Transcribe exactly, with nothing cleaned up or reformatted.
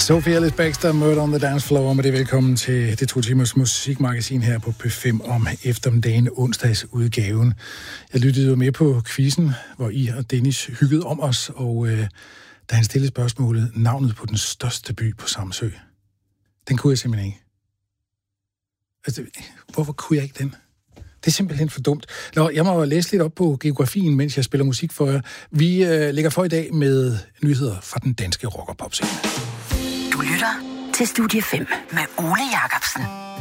Sophie Ellis Bextor, Murder on the Dance Floor, og med det velkommen til det to timers musikmagasin her på P fem om eftermiddagen, onsdagsudgaven. Jeg lyttede jo med på quizzen, hvor I og Dennis hyggede om os, og øh, da han stillede spørgsmålet, navnet på den største by på Samsø, den kunne jeg simpelthen ikke. Altså, hvorfor kunne jeg ikke den? Det er simpelthen for dumt. Nå, jeg må læse lidt op på geografien, mens jeg spiller musik for jer. Vi øh, lægger for i dag med nyheder fra den danske rock- og popscene. Du lytter til Studie fem med Ole Jacobsen.